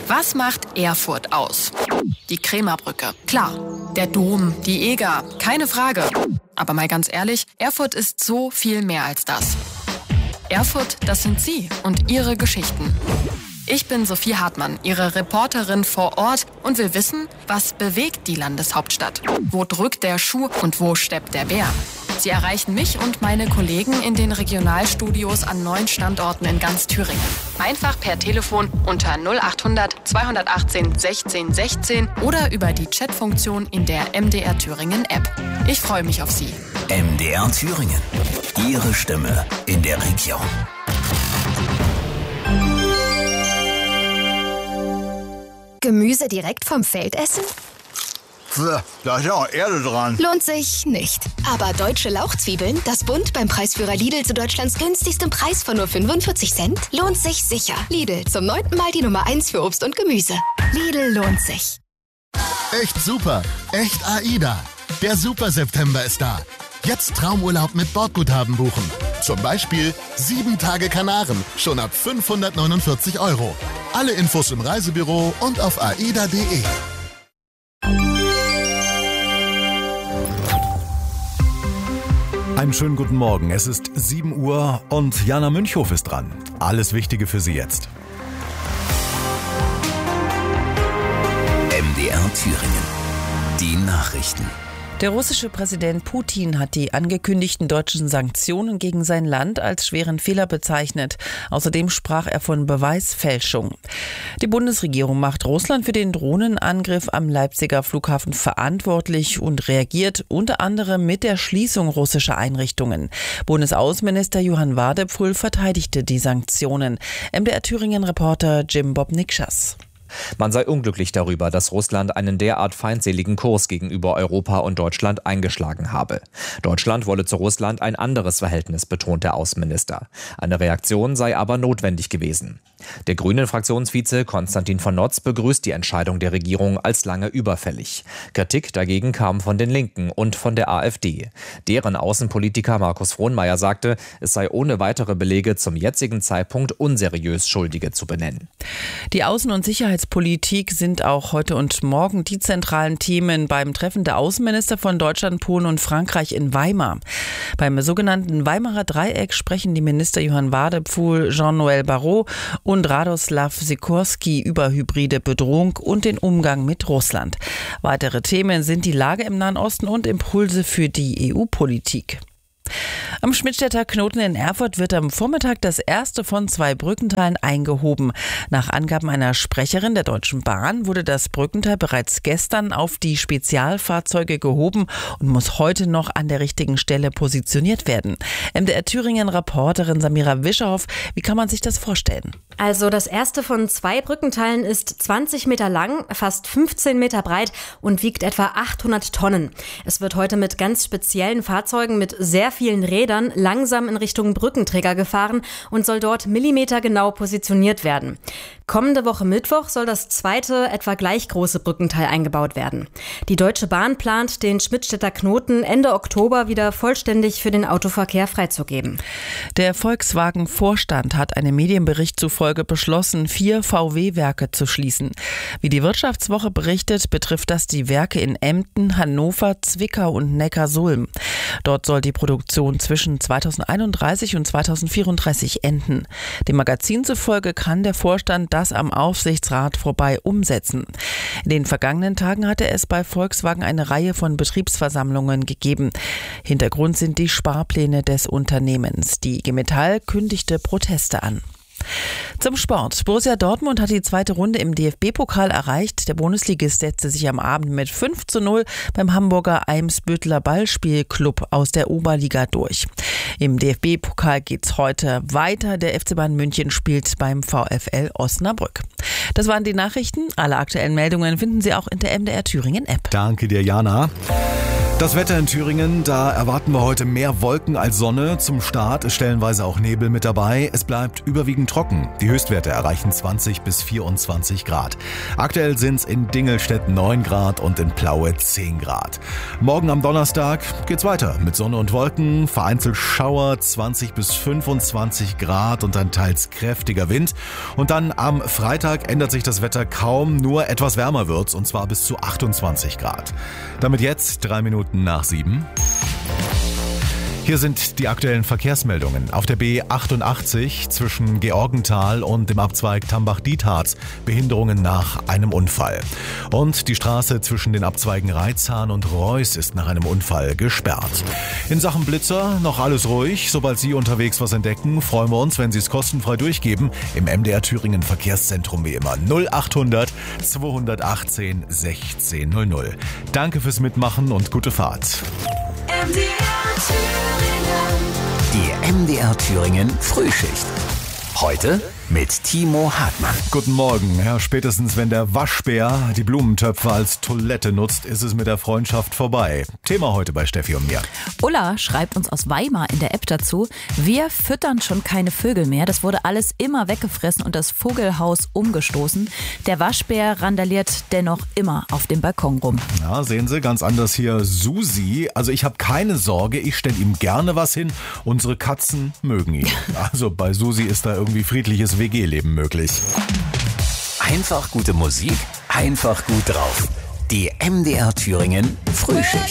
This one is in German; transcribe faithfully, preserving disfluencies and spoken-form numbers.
Was macht Erfurt aus? Die Krämerbrücke, klar. Der Dom, die Eger, keine Frage. Aber mal ganz ehrlich, Erfurt ist so viel mehr als das. Erfurt, das sind Sie und Ihre Geschichten. Ich bin Sophie Hartmann, Ihre Reporterin vor Ort und will wissen, was bewegt die Landeshauptstadt? Wo drückt der Schuh und wo steppt der Bär? Sie erreichen mich und meine Kollegen in den Regionalstudios an neun Standorten in ganz Thüringen. Einfach per Telefon unter null acht hundert zweihundertachtzehn sechzehn sechzehn oder über die Chatfunktion in der M D R Thüringen App. Ich freue mich auf Sie. M D R Thüringen. Ihre Stimme in der Region. Gemüse direkt vom Feld essen? Da ist ja auch Erde dran. Lohnt sich nicht. Aber deutsche Lauchzwiebeln, das Bund beim Preisführer Lidl zu Deutschlands günstigstem Preis von nur fünfundvierzig Cent, lohnt sich sicher. Lidl, zum neunten Mal die Nummer eins für Obst und Gemüse. Lidl lohnt sich. Echt super. Echt AIDA. Der Super September ist da. Jetzt Traumurlaub mit Bordguthaben buchen. Zum Beispiel sieben Tage Kanaren, schon ab fünfhundertneunundvierzig Euro. Alle Infos im Reisebüro und auf aida punkt de. Einen schönen guten Morgen. Es ist sieben Uhr und Jana Münchhof ist dran. Alles Wichtige für Sie jetzt. M D R Thüringen. Die Nachrichten. Der russische Präsident Putin hat die angekündigten deutschen Sanktionen gegen sein Land als schweren Fehler bezeichnet. Außerdem sprach er von Beweisfälschung. Die Bundesregierung macht Russland für den Drohnenangriff am Leipziger Flughafen verantwortlich und reagiert unter anderem mit der Schließung russischer Einrichtungen. Bundesaußenminister Johann Wadephul verteidigte die Sanktionen. M D R Thüringen-Reporter Jim Bob Nikschas. Man sei unglücklich darüber, dass Russland einen derart feindseligen Kurs gegenüber Europa und Deutschland eingeschlagen habe. Deutschland wolle zu Russland ein anderes Verhältnis, betont der Außenminister. Eine Reaktion sei aber notwendig gewesen. Der Grünen-Fraktionsvize Konstantin von Notz begrüßt die Entscheidung der Regierung als lange überfällig. Kritik dagegen kam von den Linken und von der AfD. Deren Außenpolitiker Markus Frohnmayer sagte, es sei ohne weitere Belege zum jetzigen Zeitpunkt unseriös, Schuldige zu benennen. Die Außen- und Sicherheitspolitik sind auch heute und morgen die zentralen Themen beim Treffen der Außenminister von Deutschland, Polen und Frankreich in Weimar. Beim sogenannten Weimarer Dreieck sprechen die Minister Johann Wadephul, Jean-Noël Barrot und Radoslav Sikorski über hybride Bedrohung und den Umgang mit Russland. Weitere Themen sind die Lage im Nahen Osten und Impulse für die E U-Politik. Am Schmidtstädter Knoten in Erfurt wird am Vormittag das erste von zwei Brückenteilen eingehoben. Nach Angaben einer Sprecherin der Deutschen Bahn wurde das Brückenteil bereits gestern auf die Spezialfahrzeuge gehoben und muss heute noch an der richtigen Stelle positioniert werden. M D R Thüringen-Reporterin Samira Wischerhoff, wie kann man sich das vorstellen? Also das erste von zwei Brückenteilen ist zwanzig Meter lang, fast fünfzehn Meter breit und wiegt etwa achthundert Tonnen. Es wird heute mit ganz speziellen Fahrzeugen mit sehr vielen Rädern langsam in Richtung Brückenträger gefahren und soll dort millimetergenau positioniert werden. Kommende Woche Mittwoch soll das zweite, etwa gleich große Brückenteil eingebaut werden. Die Deutsche Bahn plant, den Schmidtstädter Knoten Ende Oktober wieder vollständig für den Autoverkehr freizugeben. Der Volkswagen-Vorstand hat einem Medienbericht zufolge beschlossen, vier V W-Werke zu schließen. Wie die Wirtschaftswoche berichtet, betrifft das die Werke in Emden, Hannover, Zwickau und Neckarsulm. Dort soll die Produktion zwischen zweitausendeinunddreißig und zweitausendvierunddreißig enden. Dem Magazin zufolge kann der Vorstand das am Aufsichtsrat vorbei umsetzen. In den vergangenen Tagen hatte es bei Volkswagen eine Reihe von Betriebsversammlungen gegeben. Hintergrund sind die Sparpläne des Unternehmens. Die I G Metall kündigte Proteste an. Zum Sport. Borussia Dortmund hat die zweite Runde im D F B-Pokal erreicht. Der Bundesligist setzte sich am Abend mit fünf zu null beim Hamburger Eimsbütteler Ballspielclub aus der Oberliga durch. Im D F B-Pokal geht's heute weiter. Der F C Bayern München spielt beim VfL Osnabrück. Das waren die Nachrichten. Alle aktuellen Meldungen finden Sie auch in der M D R Thüringen App. Danke dir, Jana. Das Wetter in Thüringen, da erwarten wir heute mehr Wolken als Sonne. Zum Start ist stellenweise auch Nebel mit dabei. Es bleibt überwiegend trocken. Die Höchstwerte erreichen zwanzig bis vierundzwanzig Grad. Aktuell sind es in Dingelstedt neun Grad und in Plaue zehn Grad. Morgen am Donnerstag geht's weiter mit Sonne und Wolken, vereinzelt Schauer, zwanzig bis fünfundzwanzig Grad und dann teils kräftiger Wind. Und dann am Freitag ändert sich das Wetter kaum, nur etwas wärmer wird's und zwar bis zu achtundzwanzig Grad. Damit jetzt drei Minuten nach sieben. Hier sind die aktuellen Verkehrsmeldungen. Auf der B achtundachtzig zwischen Georgenthal und dem Abzweig Tambach-Dietharz Behinderungen nach einem Unfall. Und die Straße zwischen den Abzweigen Reitzahn und Reuß ist nach einem Unfall gesperrt. In Sachen Blitzer noch alles ruhig. Sobald Sie unterwegs was entdecken, freuen wir uns, wenn Sie es kostenfrei durchgeben. Im M D R Thüringen Verkehrszentrum wie immer null achthundert zweihundertachtzehn sechzehn null null. Danke fürs Mitmachen und gute Fahrt. M D R Die M D R Thüringen Frühschicht. Heute mit Timo Hartmann. Guten Morgen. Ja, spätestens wenn der Waschbär die Blumentöpfe als Toilette nutzt, ist es mit der Freundschaft vorbei. Thema heute bei Steffi und mir. Ulla schreibt uns aus Weimar in der App dazu: Wir füttern schon keine Vögel mehr. Das wurde alles immer weggefressen und das Vogelhaus umgestoßen. Der Waschbär randaliert dennoch immer auf dem Balkon rum. Ja, sehen Sie, ganz anders hier Susi. Also ich habe keine Sorge, ich stelle ihm gerne was hin. Unsere Katzen mögen ihn. Also bei Susi ist da irgendwie friedliches W G-Leben möglich. Einfach gute Musik, einfach gut drauf. Die M D R Thüringen Frühschicht.